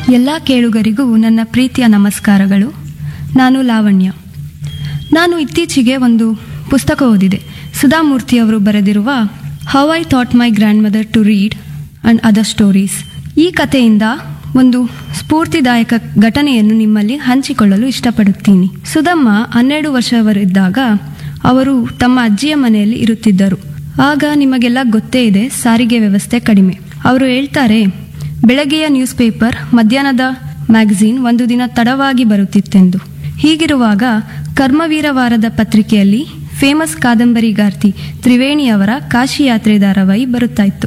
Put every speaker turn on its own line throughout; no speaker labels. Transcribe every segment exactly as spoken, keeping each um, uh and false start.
ಎಲ್ಲ ಕೇಳುಗರಿಗೂ ನನ್ನ ಪ್ರೀತಿಯ ನಮಸ್ಕಾರಗಳು. ನಾನು ಲಾವಣ್ಯ. ನಾನು ಇತ್ತೀಚೆಗೆ ಒಂದು ಪುಸ್ತಕ ಓದಿದೆ. ಸುಧಾಮೂರ್ತಿಯವರು ಬರೆದಿರುವ how I thought my grand mother to read and other stories. ಈ ಕಥೆಯಿಂದ ಒಂದು ಸ್ಫೂರ್ತಿದಾಯಕ ಘಟನೆಯನ್ನು ನಿಮ್ಮಲ್ಲಿ ಹಂಚಿಕೊಳ್ಳಲು ಇಷ್ಟಪಡುತ್ತೀನಿ. ಸುಧಮ್ಮ ಹನ್ನೆರಡು ವರ್ಷವರಿದ್ದಾಗ ಅವರು ತಮ್ಮ ಅಜ್ಜಿಯ ಮನೆಯಲ್ಲಿ ಇರುತ್ತಿದ್ದರು. ಆಗ ನಿಮಗೆಲ್ಲ ಗೊತ್ತೇ ಇದೆ, ಸಾರಿಗೆ ವ್ಯವಸ್ಥೆ ಕಡಿಮೆ. ಅವರು ಹೇಳ್ತಾರೆ, ಬೆಳಗ್ಗೆಯ ನ್ಯೂಸ್ ಪೇಪರ್, ಮಧ್ಯಾಹ್ನದ ಮ್ಯಾಗಝೀನ್ ಒಂದು ದಿನ ತಡವಾಗಿ ಬರುತ್ತಿತ್ತೆಂದು. ಹೀಗಿರುವಾಗ ಕರ್ಮವೀರ ವಾರದ ಪತ್ರಿಕೆಯಲ್ಲಿ ಫೇಮಸ್ ಕಾದಂಬರಿಗಾರ್ತಿ ತ್ರಿವೇಣಿಯವರ ಕಾಶಿ ಯಾತ್ರೆ ಧಾರಾವಾಹಿ ಬರುತ್ತಾ ಇತ್ತು.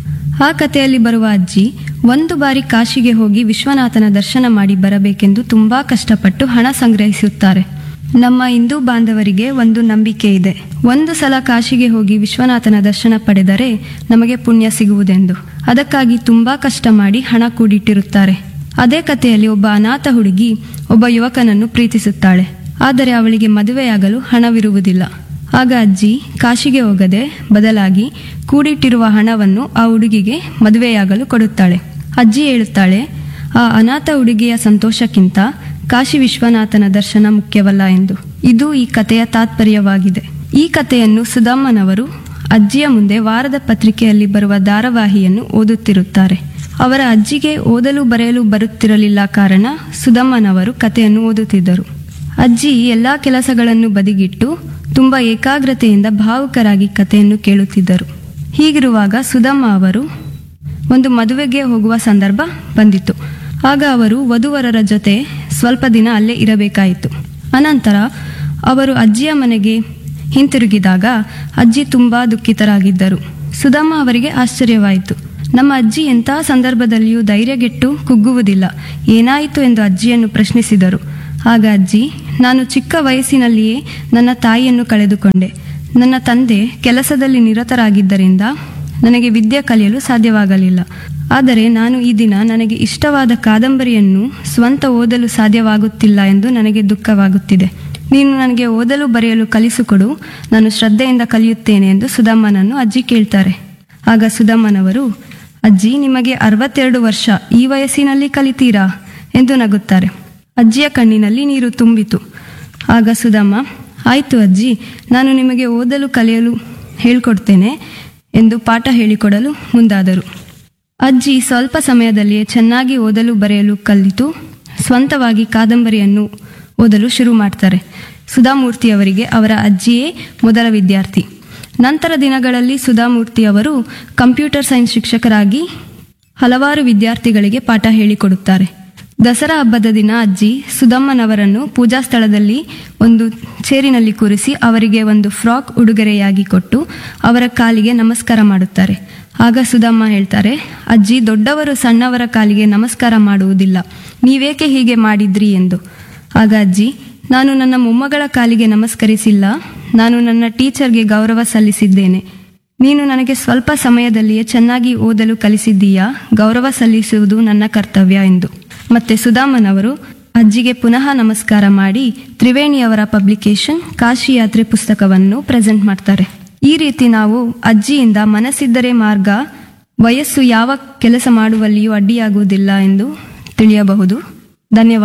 ಆ ಕಥೆಯಲ್ಲಿ ಬರುವ ಅಜ್ಜಿ ಒಂದು ಬಾರಿ ಕಾಶಿಗೆ ಹೋಗಿ ವಿಶ್ವನಾಥನ ದರ್ಶನ ಮಾಡಿ ಬರಬೇಕೆಂದು ತುಂಬಾ ಕಷ್ಟಪಟ್ಟು ಹಣ ಸಂಗ್ರಹಿಸುತ್ತಾರೆ. ನಮ್ಮ ಹಿಂದೂ ಬಾಂಧವರಿಗೆ ಒಂದು ನಂಬಿಕೆ ಇದೆ, ಒಂದು ಸಲ ಕಾಶಿಗೆ ಹೋಗಿ ವಿಶ್ವನಾಥನ ದರ್ಶನ ಪಡೆದರೆ ನಮಗೆ ಪುಣ್ಯ ಸಿಗುವುದೆಂದು. ಅದಕ್ಕಾಗಿ ತುಂಬಾ ಕಷ್ಟ ಮಾಡಿ ಹಣ ಕೂಡಿಟ್ಟಿರುತ್ತಾರೆ. ಅದೇ ಕಥೆಯಲ್ಲಿ ಒಬ್ಬ ಅನಾಥ ಹುಡುಗಿ ಒಬ್ಬ ಯುವಕನನ್ನು ಪ್ರೀತಿಸುತ್ತಾಳೆ. ಆದರೆ ಅವಳಿಗೆ ಮದುವೆಯಾಗಲು ಹಣವಿರುವುದಿಲ್ಲ. ಆಗ ಅಜ್ಜಿ ಕಾಶಿಗೆ ಹೋಗದೆ ಬದಲಾಗಿ ಕೂಡಿಟ್ಟಿರುವ ಹಣವನ್ನು ಆ ಹುಡುಗಿಗೆ ಮದುವೆಯಾಗಲು ಕೊಡುತ್ತಾಳೆ. ಅಜ್ಜಿ ಹೇಳುತ್ತಾಳೆ, ಆ ಅನಾಥ ಹುಡುಗಿಯ ಸಂತೋಷಕ್ಕಿಂತ ಕಾಶಿ ವಿಶ್ವನಾಥನ ದರ್ಶನ ಮುಖ್ಯವಲ್ಲ ಎಂದು. ಇದು ಈ ಕಥೆಯ ತಾತ್ಪರ್ಯವಾಗಿದೆ. ಈ ಕಥೆಯನ್ನು ಸುಧಮ್ಮನವರು ಅಜ್ಜಿಯ ಮುಂದೆ ವಾರದ ಪತ್ರಿಕೆಯಲ್ಲಿ ಬರುವ ಧಾರಾವಾಹಿಯನ್ನು ಓದುತ್ತಿರುತ್ತಾರೆ. ಅವರ ಅಜ್ಜಿಗೆ ಓದಲು ಬರೆಯಲು ಬರುತ್ತಿರಲಿಲ್ಲ ಕಾರಣ ಸುಧಮ್ಮನವರು ಕಥೆಯನ್ನು ಓದುತ್ತಿದ್ದರು. ಅಜ್ಜಿ ಎಲ್ಲಾ ಕೆಲಸಗಳನ್ನು ಬದಿಗಿಟ್ಟು ತುಂಬಾ ಏಕಾಗ್ರತೆಯಿಂದ ಭಾವುಕರಾಗಿ ಕಥೆಯನ್ನು ಕೇಳುತ್ತಿದ್ದರು. ಹೀಗಿರುವಾಗ ಸುಧಮ್ಮ ಅವರು ಒಂದು ಮದುವೆಗೆ ಹೋಗುವ ಸಂದರ್ಭ ಬಂದಿತ್ತು. ಆಗ ಅವರು ವಧುವರರ ಜೊತೆ ಸ್ವಲ್ಪ ದಿನ ಅಲ್ಲೇ ಇರಬೇಕಾಯಿತು. ಅನಂತರ ಅವರು ಅಜ್ಜಿಯ ಮನೆಗೆ ಹಿಂತಿರುಗಿದಾಗ ಅಜ್ಜಿ ತುಂಬಾ ದುಃಖಿತರಾಗಿದ್ದರು. ಸುಧಮ್ಮ ಅವರಿಗೆ ಆಶ್ಚರ್ಯವಾಯಿತು. ನಮ್ಮ ಅಜ್ಜಿ ಎಂತಹ ಸಂದರ್ಭದಲ್ಲಿಯೂ ಧೈರ್ಯಗೆಟ್ಟು ಕುಗ್ಗುವುದಿಲ್ಲ, ಏನಾಯಿತು ಎಂದು ಅಜ್ಜಿಯನ್ನು ಪ್ರಶ್ನಿಸಿದರು. ಆಗ ಅಜ್ಜಿ, ನಾನು ಚಿಕ್ಕ ವಯಸ್ಸಿನಲ್ಲಿಯೇ ನನ್ನ ತಾಯಿಯನ್ನು ಕಳೆದುಕೊಂಡೆ. ನನ್ನ ತಂದೆ ಕೆಲಸದಲ್ಲಿ ನಿರತರಾಗಿದ್ದರಿಂದ ನನಗೆ ವಿದ್ಯೆ ಕಲಿಯಲು ಸಾಧ್ಯವಾಗಲಿಲ್ಲ. ಆದರೆ ನಾನು ಈ ದಿನ ನನಗೆ ಇಷ್ಟವಾದ ಕಾದಂಬರಿಯನ್ನು ಸ್ವಂತ ಓದಲು ಸಾಧ್ಯವಾಗುತ್ತಿಲ್ಲ ಎಂದು ನನಗೆ ದುಃಖವಾಗುತ್ತಿದೆ. ನೀನು ನನಗೆ ಓದಲು ಬರೆಯಲು ಕಲಿಸಿಕೊಡು, ನಾನು ಶ್ರದ್ಧೆಯಿಂದ ಕಲಿಯುತ್ತೇನೆ ಎಂದು ಸುಧಮ್ಮನನ್ನು ಅಜ್ಜಿ ಕೇಳ್ತಾರೆ. ಆಗ ಸುಧಮ್ಮನವರು, ಅಜ್ಜಿ ನಿಮಗೆ ಅರವತ್ತೆರಡು ವರ್ಷ, ಈ ವಯಸ್ಸಿನಲ್ಲಿ ಕಲಿತೀರಾ ಎಂದು ನಗುತ್ತಾರೆ. ಅಜ್ಜಿಯ ಕಣ್ಣಿನಲ್ಲಿ ನೀರು ತುಂಬಿತು. ಆಗ ಸುಧಮ್ಮ, ಆಯಿತು ಅಜ್ಜಿ, ನಾನು ನಿಮಗೆ ಓದಲು ಕಲಿಯಲು ಹೇಳ್ಕೊಡ್ತೇನೆ ಎಂದು ಪಾಠ ಹೇಳಿಕೊಡಲು ಮುಂದಾದರು. ಅಜ್ಜಿ ಸ್ವಲ್ಪ ಸಮಯದಲ್ಲಿಯೇ ಚೆನ್ನಾಗಿ ಓದಲು ಬರೆಯಲು ಕಲಿತು ಸ್ವಂತವಾಗಿ ಕಾದಂಬರಿಯನ್ನು ಓದಲು ಶುರು ಮಾಡ್ತಾರೆ. ಸುಧಾಮೂರ್ತಿಯವರಿಗೆ ಅವರ ಅಜ್ಜಿಯೇ ಮೊದಲ ವಿದ್ಯಾರ್ಥಿ. ನಂತರ ದಿನಗಳಲ್ಲಿ ಸುಧಾಮೂರ್ತಿಯವರು ಕಂಪ್ಯೂಟರ್ ಸೈನ್ಸ್ ಶಿಕ್ಷಕರಾಗಿ ಹಲವಾರು ವಿದ್ಯಾರ್ಥಿಗಳಿಗೆ ಪಾಠ ಹೇಳಿಕೊಡುತ್ತಾರೆ. ದಸರಾ ಹಬ್ಬದ ದಿನ ಅಜ್ಜಿ ಸುಧಮ್ಮನವರನ್ನು ಪೂಜಾ ಸ್ಥಳದಲ್ಲಿ ಒಂದು ಚೇರಿನಲ್ಲಿ ಕೂರಿಸಿ ಅವರಿಗೆ ಒಂದು ಫ್ರಾಕ್ ಉಡುಗೊರೆಯಾಗಿ ಕೊಟ್ಟು ಅವರ ಕಾಲಿಗೆ ನಮಸ್ಕಾರ ಮಾಡುತ್ತಾರೆ. ಆಗ ಸುಧಮ್ಮ ಹೇಳ್ತಾರೆ, ಅಜ್ಜಿ, ದೊಡ್ಡವರು ಸಣ್ಣವರ ಕಾಲಿಗೆ ನಮಸ್ಕಾರ ಮಾಡುವುದಿಲ್ಲ, ನೀವೇಕೆ ಹೀಗೆ ಮಾಡಿದ್ರಿ ಎಂದು. ಆಗ ಅಜ್ಜಿ, ನಾನು ನನ್ನ ಮೊಮ್ಮಗಳ ಕಾಲಿಗೆ ನಮಸ್ಕರಿಸಿಲ್ಲ, ನಾನು ನನ್ನ ಟೀಚರ್ಗೆ ಗೌರವ ಸಲ್ಲಿಸಿದ್ದೇನೆ. ನೀನು ನನಗೆ ಸ್ವಲ್ಪ ಸಮಯದಲ್ಲಿಯೇ ಚೆನ್ನಾಗಿ ಓದಲು ಕಲಿಸಿದ್ದೀಯಾ, ಗೌರವ ಸಲ್ಲಿಸುವುದು ನನ್ನ ಕರ್ತವ್ಯ ಎಂದು. ಮತ್ತೆ ಸುಧಾಮನವರು ಅಜ್ಜಿಗೆ ಪುನಃ ನಮಸ್ಕಾರ ಮಾಡಿ ತ್ರಿವೇಣಿಯವರ ಪಬ್ಲಿಕೇಶನ್ ಕಾಶಿ ಯಾತ್ರೆ ಪುಸ್ತಕವನ್ನು ಪ್ರೆಸೆಂಟ್ ಮಾಡ್ತಾರೆ. ಈ ರೀತಿ ನಾವು ಅಜ್ಜಿಯಿಂದ ಮನಸ್ಸಿದ್ದರೆ ಮಾರ್ಗ, ವಯಸ್ಸು ಯಾವ ಕೆಲಸ ಮಾಡುವಲ್ಲಿಯೂ ಅಡ್ಡಿಯಾಗುವುದಿಲ್ಲ ಎಂದು ತಿಳಿಯಬಹುದು. ಧನ್ಯವಾದ.